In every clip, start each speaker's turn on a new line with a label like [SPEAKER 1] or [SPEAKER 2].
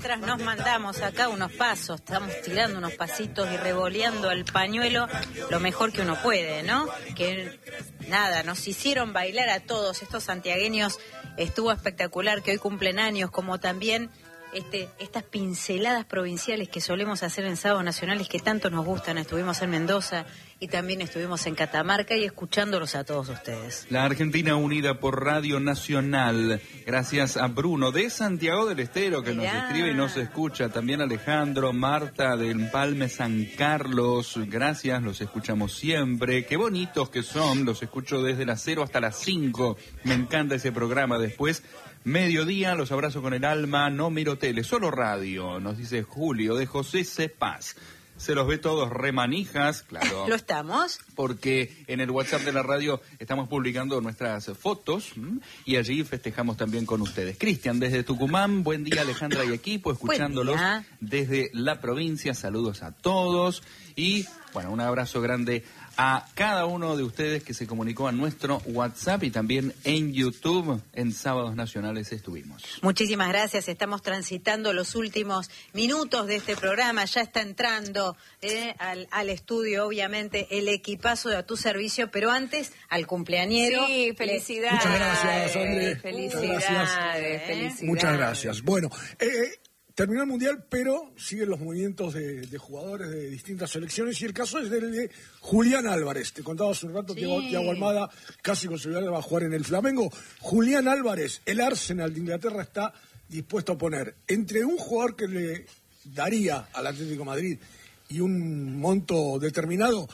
[SPEAKER 1] mientras nos mandamos acá unos pasos, estamos tirando unos pasitos y revoleando el pañuelo lo mejor que uno puede, ¿no? Que nada, nos hicieron bailar a todos estos santiagueños, estuvo espectacular, que hoy cumplen años, como también estas pinceladas provinciales que solemos hacer en sábados nacionales que tanto nos gustan. Estuvimos en Mendoza y también estuvimos en Catamarca y escuchándolos a todos ustedes.
[SPEAKER 2] La Argentina unida por Radio Nacional, gracias a Bruno de Santiago del Estero que nos escribe y nos escucha, también Alejandro, Marta del Empalme San Carlos, gracias, los escuchamos siempre, qué bonitos que son, los escucho desde las 0 hasta las 5, me encanta ese programa. Después mediodía, los abrazo con el alma, no miro tele, solo radio, nos dice Julio de José C. Paz. Se los ve todos remanijas, claro.
[SPEAKER 1] ¿Lo estamos?
[SPEAKER 2] Porque en el WhatsApp de la radio estamos publicando nuestras fotos y allí festejamos también con ustedes. Cristian, desde Tucumán, buen día Alejandra y equipo, escuchándolos desde la provincia, saludos a todos y, bueno, un abrazo grande a cada uno de ustedes que se comunicó a nuestro WhatsApp y también en YouTube, en Sábados Nacionales estuvimos.
[SPEAKER 1] Muchísimas gracias, estamos transitando los últimos minutos de este programa, ya está entrando al estudio, obviamente, el equipazo de A Tu Servicio, pero antes, al cumpleañero.
[SPEAKER 3] Sí, felicidades.
[SPEAKER 4] Muchas gracias, André.
[SPEAKER 3] Felicidades.
[SPEAKER 4] Muchas gracias. Bueno, terminó el Mundial, pero siguen los movimientos de jugadores de distintas selecciones y el caso es del de Julián Álvarez. Te contaba hace un rato que Thiago Almada casi con seguridad va a jugar en el Flamengo. Julián Álvarez, el Arsenal de Inglaterra está dispuesto a poner entre un jugador que le daría al Atlético de Madrid y un monto determinado,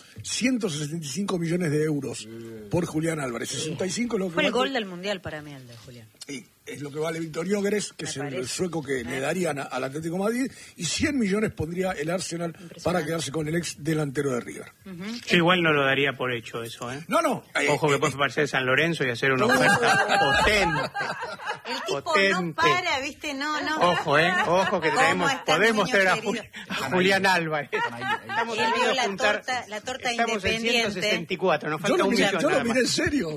[SPEAKER 4] 165 millones de euros por Julián Álvarez. 65 lo que
[SPEAKER 1] fue el gol del Mundial para mí, el de Julián.
[SPEAKER 4] Y es lo que vale Víctor Gyökeres, que es el sueco que le darían al Atlético de Madrid, y 100 millones pondría el Arsenal para quedarse con el ex delantero de River.
[SPEAKER 5] Yo igual no lo daría por hecho eso, ¿eh?
[SPEAKER 4] No.
[SPEAKER 5] Ojo que puede parecer San Lorenzo y hacer una oferta potente.
[SPEAKER 1] El tipo no para, ¿viste? No.
[SPEAKER 5] Ojo que podemos traer a Julián Álvarez.
[SPEAKER 1] Él vio la torta
[SPEAKER 5] estamos
[SPEAKER 1] independiente.
[SPEAKER 5] En 164, nos falta un millón.
[SPEAKER 4] Yo lo miré en serio.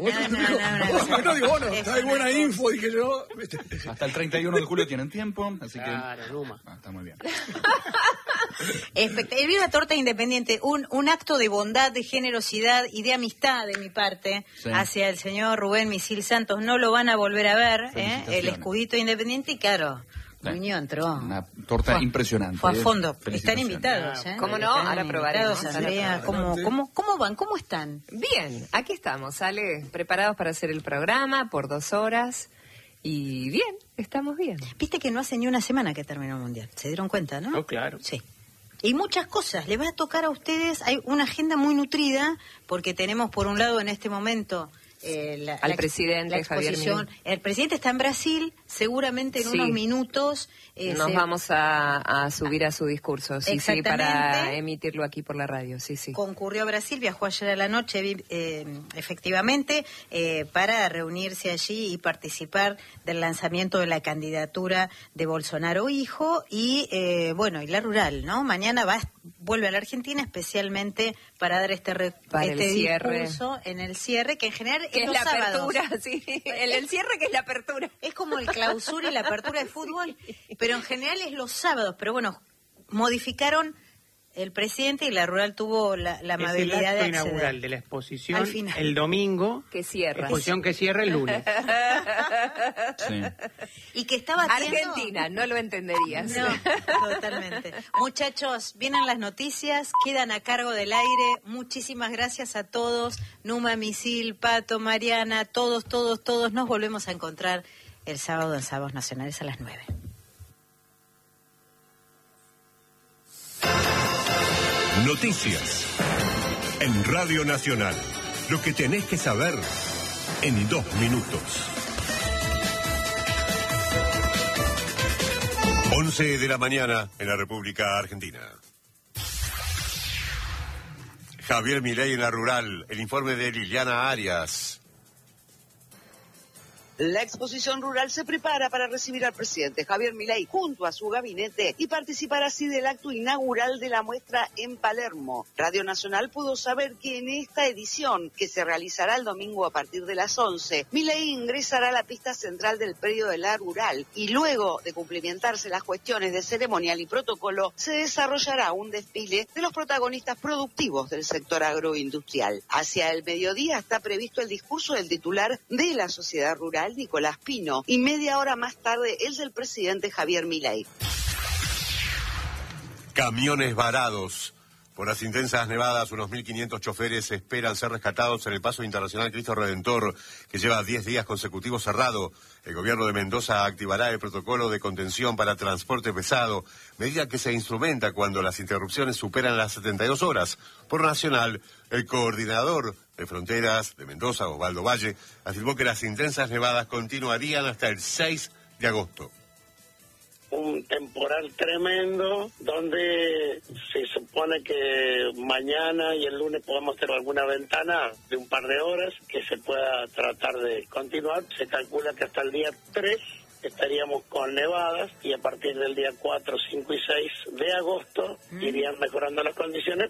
[SPEAKER 4] No, digo, bueno, hay buena info, dije yo.
[SPEAKER 2] Hasta el 31 de julio tienen tiempo, así que...
[SPEAKER 5] Luma.
[SPEAKER 2] Está muy bien.
[SPEAKER 1] Él vio la torta independiente, un acto de bondad, de generosidad y de amistad de mi parte hacia el señor Rubén Misil Santos. No lo van a volver a ver, el escudito independiente, y claro... Muñoz entró.
[SPEAKER 2] Una torta impresionante.
[SPEAKER 1] Fue a fondo. Están invitados, ¿eh?
[SPEAKER 3] ¿Cómo no? Ahora probaremos.
[SPEAKER 1] ¿Cómo van? ¿Cómo están?
[SPEAKER 3] Bien, aquí estamos, Ale, preparados para hacer el programa por 2 horas. Y bien, estamos bien.
[SPEAKER 1] Viste que no hace ni una semana que terminó el Mundial. ¿Se dieron cuenta, no?
[SPEAKER 5] Oh, claro.
[SPEAKER 1] Sí. Y muchas cosas. Les va a tocar a ustedes. Hay una agenda muy nutrida, porque tenemos por un lado en este momento...
[SPEAKER 3] al presidente Javier Milei.
[SPEAKER 1] El presidente está en Brasil, seguramente en unos minutos
[SPEAKER 3] nos vamos a subir a su discurso, para emitirlo aquí por la radio,
[SPEAKER 1] concurrió a Brasil, viajó ayer a la noche, efectivamente, para reunirse allí y participar del lanzamiento de la candidatura de Bolsonaro hijo y y la rural, ¿no? Mañana vuelve a la Argentina especialmente para dar este discurso en el cierre, que en general
[SPEAKER 3] que es la apertura, el cierre que es la apertura.
[SPEAKER 1] Es como el clausura y la apertura de fútbol, pero en general es los sábados. Pero bueno, modificaron el presidente y la rural tuvo la amabilidad de acceder.
[SPEAKER 5] Es el acto inaugural de la exposición
[SPEAKER 1] al final,
[SPEAKER 5] el domingo.
[SPEAKER 3] Que cierra.
[SPEAKER 5] Exposición que cierra el lunes.
[SPEAKER 1] Y que estaba
[SPEAKER 3] Argentina, no lo entenderías.
[SPEAKER 1] No, totalmente. Muchachos, vienen las noticias, quedan a cargo del aire. Muchísimas gracias a todos. Numa, Misil, Pato, Mariana, todos. Nos volvemos a encontrar el sábado en Sábados Nacionales a las 9.
[SPEAKER 6] Noticias en Radio Nacional. Lo que tenés que saber en 2 minutos. 11 de la mañana en la República Argentina. Javier Milei en la rural. El informe de Liliana Arias.
[SPEAKER 7] La exposición rural se prepara para recibir al presidente Javier Milei junto a su gabinete y participar así del acto inaugural de la muestra en Palermo. Radio Nacional pudo saber que en esta edición, que se realizará el domingo a partir de las 11, Milei ingresará a la pista central del predio de la rural y luego de cumplimentarse las cuestiones de ceremonial y protocolo, se desarrollará un desfile de los protagonistas productivos del sector agroindustrial. Hacia el mediodía está previsto el discurso del titular de la sociedad rural, Nicolás Pino, y media hora más tarde el del presidente Javier Milei.
[SPEAKER 6] Camiones varados. Por las intensas nevadas, unos 1.500 choferes esperan ser rescatados en el Paso Internacional Cristo Redentor, que lleva 10 días consecutivos cerrado. El gobierno de Mendoza activará el protocolo de contención para transporte pesado, medida que se instrumenta cuando las interrupciones superan las 72 horas. Por Nacional, el coordinador de fronteras de Mendoza, Osvaldo Valle, afirmó que las intensas nevadas continuarían hasta el 6 de agosto.
[SPEAKER 8] Un temporal tremendo donde se supone que mañana y el lunes podamos tener alguna ventana de un par de horas que se pueda tratar de continuar. Se calcula que hasta el día 3 estaríamos con nevadas y a partir del día 4, 5 y 6 de agosto irían mejorando las condiciones.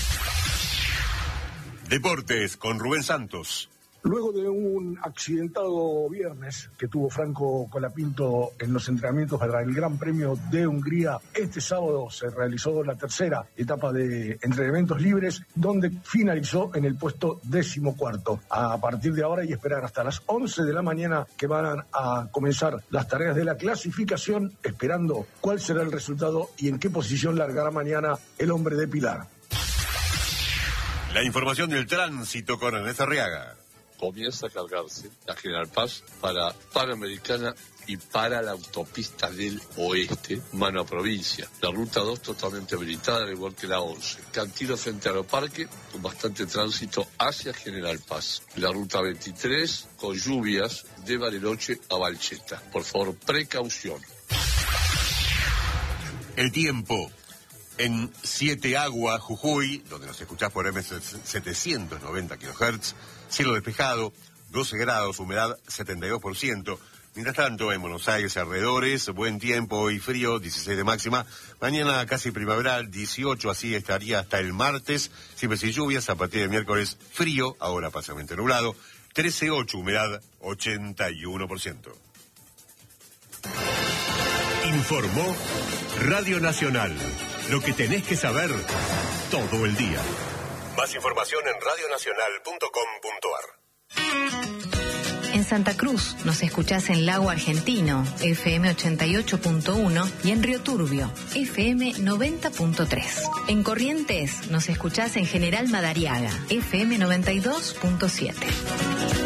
[SPEAKER 6] Deportes con Rubén Santos.
[SPEAKER 4] Luego de un accidentado viernes que tuvo Franco Colapinto en los entrenamientos para el Gran Premio de Hungría, este sábado se realizó la tercera etapa de entrenamientos libres, donde finalizó en el puesto 14º. A partir de ahora y esperar hasta las 11 de la mañana que van a comenzar las tareas de la clasificación, esperando cuál será el resultado y en qué posición largará mañana el hombre de Pilar.
[SPEAKER 6] La información del tránsito con Ernesto Arriaga.
[SPEAKER 9] Comienza a cargarse la General Paz para Panamericana y para la autopista del oeste, mano a provincia. La ruta 2 totalmente habilitada, al igual que la 11. Cantilo frente a Aeroparque, con bastante tránsito hacia General Paz. La ruta 23, con lluvias de Bariloche a Valcheta. Por favor, precaución.
[SPEAKER 6] El tiempo. En 7 Agua, Jujuy, donde nos escuchás por M790 kHz, cielo despejado, 12 grados, humedad 72%. Mientras tanto, en Buenos Aires y alrededores, buen tiempo y frío, 16 de máxima. Mañana casi primaveral, 18, así estaría hasta el martes. Siempre sin lluvias, a partir de miércoles frío, ahora parcialmente nublado. 13,8, humedad 81%. Informó Radio Nacional. Lo que tenés que saber todo el día. Más información en radionacional.com.ar.
[SPEAKER 10] En Santa Cruz nos escuchás en Lago Argentino, FM 88.1 y en Río Turbio, FM 90.3. En Corrientes nos escuchás en General Madariaga, FM 92.7.